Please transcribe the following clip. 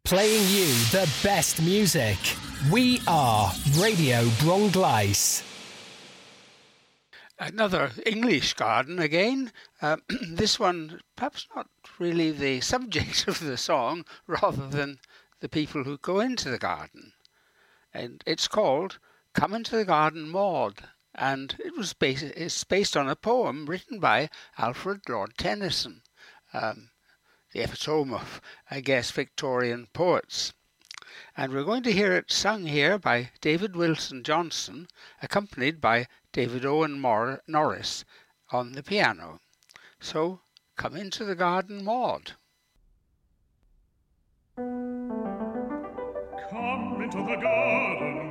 Playing you the best music. We are Radio Bronglais. Another English garden again. This one, perhaps not really the subject of the song, rather than the people who go into the garden. And it's called Come Into the Garden, Maud. And it's based on a poem written by Alfred Lord Tennyson, the epitome of, I guess, Victorian poets. And we're going to hear it sung here by David Wilson Johnson, accompanied by David Owen Norris on the piano. So, Come Into the Garden, Maud. Come into the garden,